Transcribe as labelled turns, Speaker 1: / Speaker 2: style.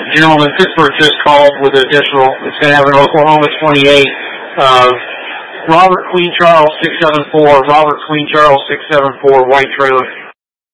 Speaker 1: Gentlemen, Pittsburgh just called with an additional. It's going to have an Oklahoma 28. Robert Queen Charles 674. Robert Queen Charles 674. White trailer.